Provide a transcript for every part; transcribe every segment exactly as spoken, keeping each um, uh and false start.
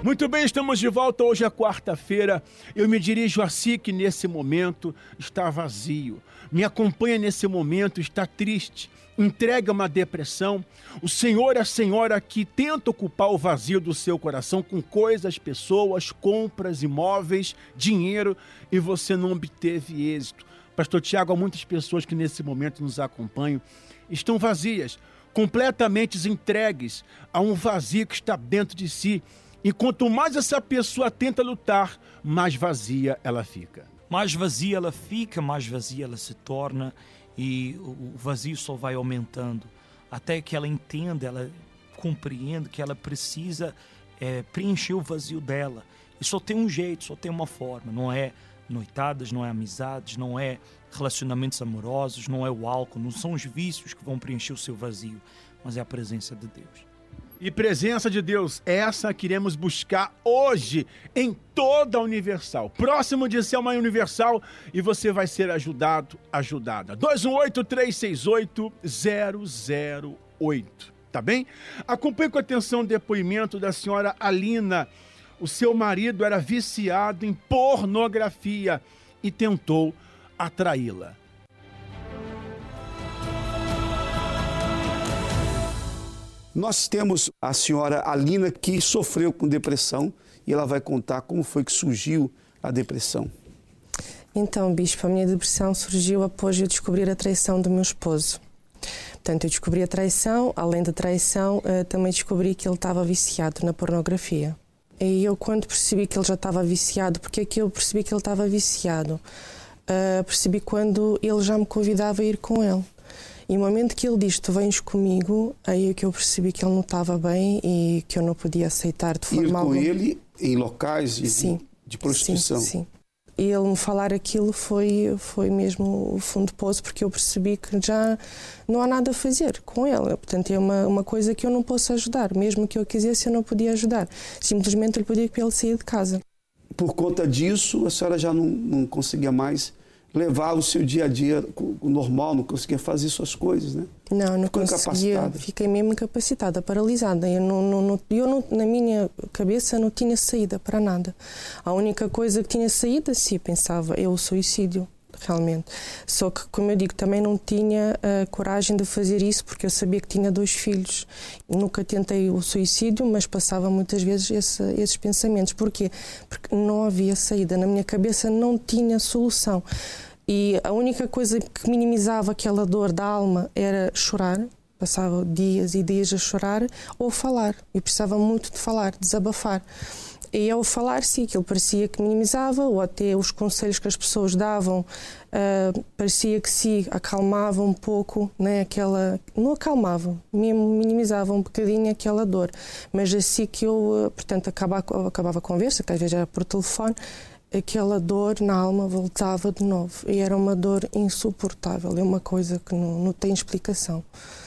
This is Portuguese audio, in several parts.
Muito bem, estamos de volta. Hoje é quarta-feira. Eu me dirijo a si que nesse momento está vazio. Me acompanha nesse momento, está triste, entrega uma depressão. O senhor e a senhora que tenta ocupar o vazio do seu coração com coisas, pessoas, compras, imóveis, dinheiro, e você não obteve êxito. Pastor Tiago, há muitas pessoas que nesse momento nos acompanham, estão vazias, completamente entregues a um vazio que está dentro de si. E quanto mais essa pessoa tenta lutar, mais vazia ela fica. Mais vazia ela fica, mais vazia ela se torna, e o vazio só vai aumentando até que ela entenda, ela compreenda que ela precisa é, preencher o vazio dela. E só tem um jeito, só tem uma forma. Não é noitadas, não é amizades, não é relacionamentos amorosos, não é o álcool, não são os vícios que vão preencher o seu vazio, mas é a presença de Deus. E presença de Deus, essa que iremos buscar hoje em toda a Universal. Próximo de ser uma Universal, e você vai ser ajudado, ajudada. dois um oito, três seis oito, zero zero oito, tá bem? Acompanhe com atenção o depoimento da senhora Alina. O seu marido era viciado em pornografia e tentou atraí-la. Nós temos a senhora Alina que sofreu com depressão e ela vai contar como foi que surgiu a depressão. Então, bispo, a minha depressão surgiu após eu descobrir a traição do meu esposo. Portanto, eu descobri a traição, além da traição, também descobri que ele estava viciado na pornografia. E eu, quando percebi que ele já estava viciado, porque é que eu percebi que ele estava viciado? Uh, percebi quando ele já me convidava a ir com ele. E no momento que ele diz, tu vens comigo, aí é que eu percebi que ele não estava bem e que eu não podia aceitar de forma alguma. Ir com ele em locais de, sim, de prostituição. Sim, sim. E ele me falar aquilo foi, foi mesmo o fundo do poço, porque eu percebi que já não há nada a fazer com ele. Portanto, é uma, uma coisa que eu não posso ajudar. Mesmo que eu quisesse, eu não podia ajudar. Simplesmente eu lhe podia para ele sair de casa. Por conta disso, a senhora já não, não conseguia mais levar o seu dia a dia normal, não conseguia fazer suas coisas, né? Não, não conseguia. Fiquei mesmo incapacitada, paralisada. Eu, não, não, não, eu não, na minha cabeça não tinha saída para nada. A única coisa que tinha saída, sim, pensava, é o suicídio, realmente. Só que, como eu digo, também não tinha a coragem de fazer isso, porque eu sabia que tinha dois filhos. Nunca tentei o suicídio, mas passava muitas vezes esse, esses pensamentos. Porquê? Porque não havia saída. Na minha cabeça não tinha solução. E a única coisa que minimizava aquela dor da alma era chorar. Passava dias e dias a chorar ou falar. Eu precisava muito de falar, desabafar. E ao falar, sim, aquilo parecia que minimizava, ou até os conselhos que as pessoas davam, uh, parecia que se acalmava um pouco, né, aquela, não acalmava, mesmo minimizava um bocadinho aquela dor. Mas assim que eu, portanto, acabava, acabava a conversa, que às vezes era por telefone, aquela dor na alma voltava de novo. E era uma dor insuportável, é uma coisa que não, não tem explicação.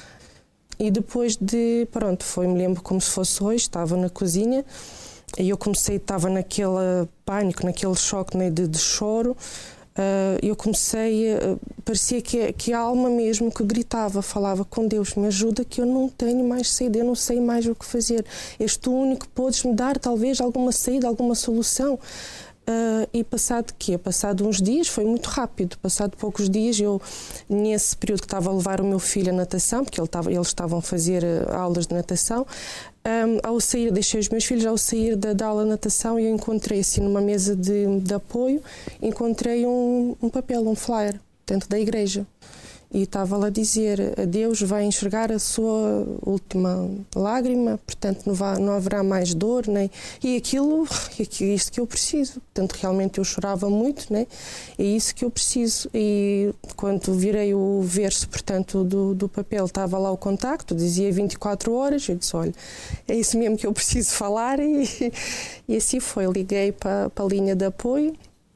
E depois de, pronto, foi, me lembro como se fosse hoje, estava na cozinha, e eu comecei, estava naquele pânico, naquele choque, né, de, de choro. Uh, eu comecei, uh, parecia que, que a alma mesmo que gritava, falava com Deus, me ajuda que eu não tenho mais saída, eu não sei mais o que fazer. És tu o único que podes me dar talvez alguma saída, alguma solução. Uh, e passado quê? Passado uns dias, foi muito rápido, passado poucos dias, eu, nesse período que estava a levar o meu filho à natação, porque ele estava, eles estavam a fazer uh, aulas de natação, um, ao sair, deixei os meus filhos, ao sair da, da aula de natação, eu encontrei assim numa mesa de, de apoio, encontrei um, um papel, um flyer, dentro da igreja. E estava lá a dizer, Deus vai enxergar a sua última lágrima, portanto não, vai, não haverá mais dor, nem... e aquilo, é isto que eu preciso. Portanto, realmente eu chorava muito, né? É isso que eu preciso. E quando virei o verso, portanto, do, do papel, estava lá o contacto, dizia vinte e quatro horas, eu disse, olha, é isso mesmo que eu preciso falar, e, e assim foi. Liguei para, para a linha de apoio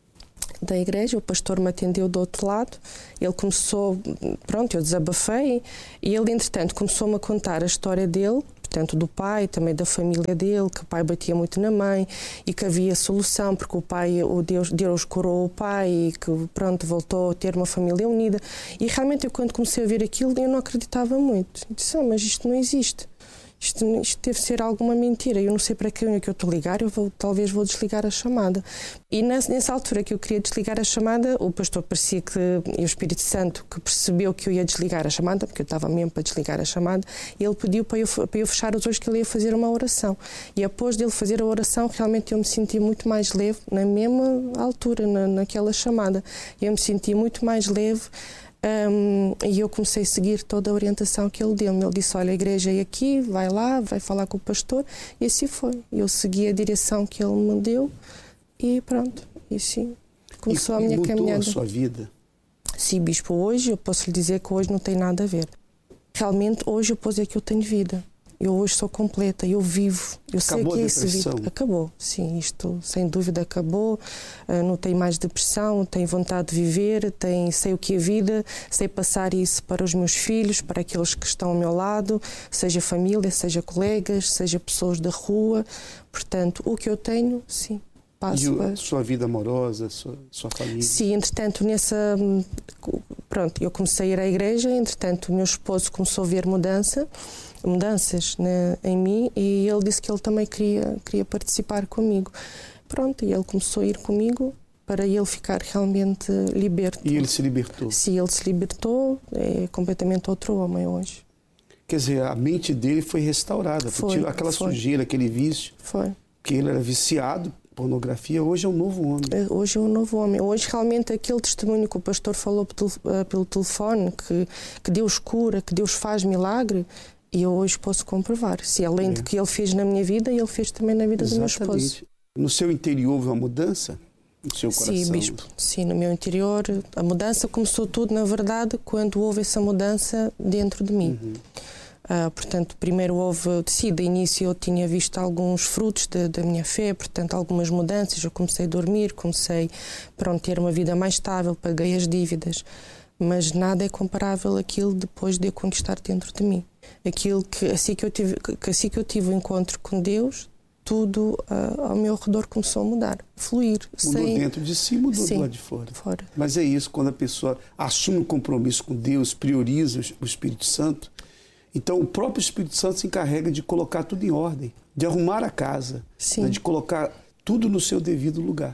da igreja, o pastor me atendeu do outro lado, ele começou, pronto, eu desabafei, e ele, entretanto, começou-me a contar a história dele, portanto, do pai, também da família dele, que o pai batia muito na mãe, e que havia solução, porque o pai, o Deus, Deus curou o pai, e que, pronto, voltou a ter uma família unida. E realmente, eu, quando comecei a ver aquilo, eu não acreditava muito. Eu disse, ah, mas isto não existe. isto, isto deve ser alguma mentira, eu não sei para quem é que eu estou a ligar, eu vou, talvez vou desligar a chamada. E nessa, nessa altura que eu queria desligar a chamada, o pastor parecia que, e o Espírito Santo, que percebeu que eu ia desligar a chamada, porque eu estava mesmo para desligar a chamada, ele pediu para eu, para eu fechar os olhos, que ele ia fazer uma oração. E após dele fazer a oração, realmente eu me senti muito mais leve, na mesma altura, na, naquela chamada. Eu me senti muito mais leve. Um, e eu comecei a seguir toda a orientação que ele deu-me. Ele disse, olha, a igreja é aqui, vai lá, vai falar com o pastor, e assim foi. Eu segui a direção que ele me deu e pronto, e assim começou e, a minha mudou caminhada. A sua vida? Sim, bispo, hoje eu posso lhe dizer que hoje não tem nada a ver. Realmente hoje eu posso dizer que eu tenho vida. Eu hoje sou completa, eu vivo. Eu Acabou sei que a é esse depressão? vida. Acabou, sim, isto sem dúvida acabou. Uh, não tenho mais depressão, tenho vontade de viver, tenho, sei o que é vida, sei passar isso para os meus filhos, para aqueles que estão ao meu lado, seja família, seja colegas, seja pessoas da rua. Portanto, o que eu tenho, sim. Passo e a a... sua vida amorosa, sua, sua família? Sim, entretanto, nessa... Pronto, eu comecei a ir à igreja, entretanto, o meu esposo começou a ver mudança, mudanças né, em mim, e ele disse que ele também queria, queria participar comigo. Pronto, e ele começou a ir comigo para ele ficar realmente liberto. E ele se libertou? Sim, ele se libertou, é completamente outro homem hoje. Quer dizer, a mente dele foi restaurada, foi, foi aquela foi. sujeira, aquele vício, foi. que ele era viciado, pornografia, hoje é um novo homem. Hoje é um novo homem. Hoje realmente aquele testemunho que o pastor falou pelo telefone, que, que Deus cura, que Deus faz milagre, e eu hoje posso comprovar. Se além é. de que ele fez na minha vida, ele fez também na vida Exatamente. do meu esposo. No seu interior houve uma mudança? No seu coração? Sim, bispo. Sim, no meu interior. A mudança começou tudo, na verdade, quando houve essa mudança dentro de mim. Uhum. Uh, portanto, primeiro houve, sim, de início eu tinha visto alguns frutos de, da minha fé, portanto, algumas mudanças. Eu comecei a dormir, comecei a ter uma vida mais estável, paguei as dívidas, mas nada é comparável àquilo depois de eu conquistar dentro de mim. Aquilo que, assim que eu tive, que, assim que eu tive o encontro com Deus, tudo uh, ao meu redor começou a mudar, a fluir. Mudou sem... dentro de si, mudou sim, do lado de fora. fora. Mas é isso, quando a pessoa assume um compromisso com Deus, prioriza o Espírito Santo, então o próprio Espírito Santo se encarrega de colocar tudo em ordem, de arrumar a casa, né, de colocar tudo no seu devido lugar.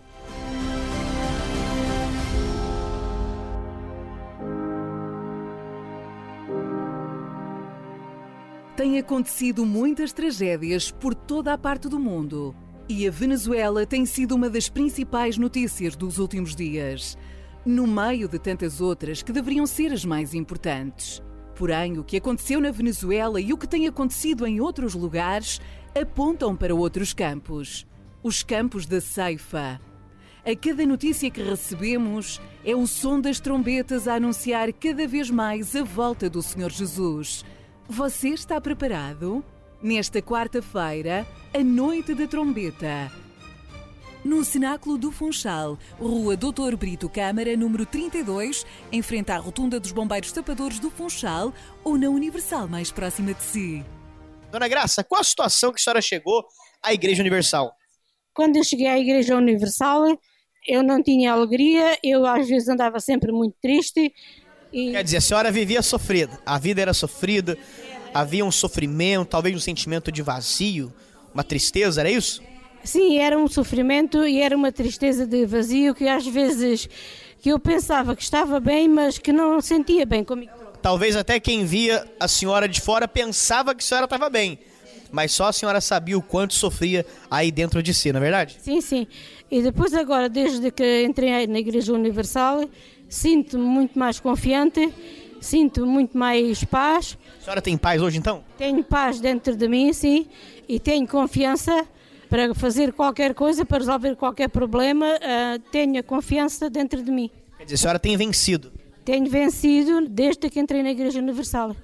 Tem acontecido muitas tragédias por toda a parte do mundo e a Venezuela tem sido uma das principais notícias dos últimos dias, no meio de tantas outras que deveriam ser as mais importantes. Porém, o que aconteceu na Venezuela e o que tem acontecido em outros lugares apontam para outros campos. Os campos da ceifa. A cada notícia que recebemos é o som das trombetas a anunciar cada vez mais a volta do Senhor Jesus. Você está preparado? Nesta quarta-feira, a Noite da Trombeta. No Cenáculo do Funchal, Rua doutor Brito Câmara, número trinta e dois, em frente à Rotunda dos Bombeiros Tapadores do Funchal, ou na Universal mais próxima de si. Dona Graça, qual a situação que a senhora chegou à Igreja Universal? Quando eu cheguei à Igreja Universal, eu não tinha alegria, eu às vezes andava sempre muito triste. E... Quer dizer, a senhora vivia sofrida, a vida era sofrida, havia um sofrimento, talvez um sentimento de vazio, uma tristeza, era isso? Sim, era um sofrimento e era uma tristeza de vazio que às vezes que eu pensava que estava bem, mas que não sentia bem comigo. Talvez até quem via a senhora de fora pensava que a senhora estava bem, mas só a senhora sabia o quanto sofria aí dentro de si, não é verdade? Sim, sim. E depois agora, desde que entrei na Igreja Universal, sinto-me muito mais confiante, sinto muito mais paz. A senhora tem paz hoje então? Tenho paz dentro de mim, sim, e tenho confiança para fazer qualquer coisa, para resolver qualquer problema, uh, tenho a confiança dentro de mim. Quer dizer, a senhora tem vencido? Tenho vencido desde que entrei na Igreja Universal.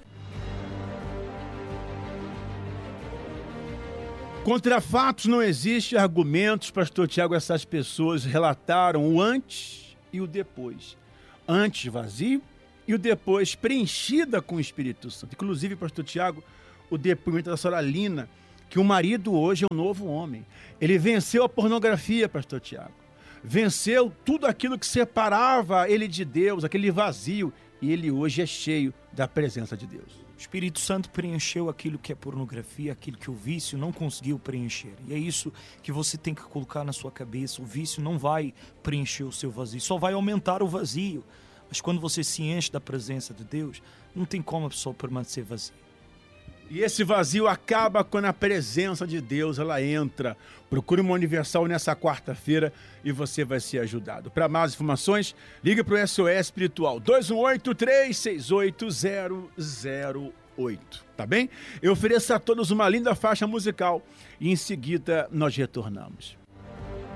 Contra fatos não existem argumentos, pastor Tiago. Essas pessoas relataram o antes e o depois. Antes vazio e o depois preenchida com o Espírito Santo. Inclusive, pastor Tiago, o depoimento da senhora Lina, que o marido hoje é um novo homem. Ele venceu a pornografia, pastor Tiago. Venceu tudo aquilo que separava ele de Deus, aquele vazio. E ele hoje é cheio da presença de Deus. O Espírito Santo preencheu aquilo que é pornografia, aquilo que o vício não conseguiu preencher. E é isso que você tem que colocar na sua cabeça. O vício não vai preencher o seu vazio, só vai aumentar o vazio. Mas quando você se enche da presença de Deus, não tem como a pessoa permanecer vazia. E esse vazio acaba quando a presença de Deus ela entra. Procure uma Universal nessa quarta-feira e você vai ser ajudado. Para mais informações, ligue para o S O S Espiritual dois um oito, três seis oito, zero zero oito. Tá bem? Eu ofereço a todos uma linda faixa musical e em seguida nós retornamos.